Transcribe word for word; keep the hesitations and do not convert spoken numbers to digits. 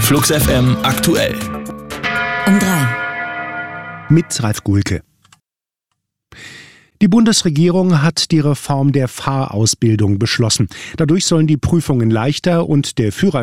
Flux F M aktuell. Um drei. Mit Ralf Gulke. Die Bundesregierung hat die Reform der Fahrausbildung beschlossen. Dadurch sollen die Prüfungen leichter und der Führerschein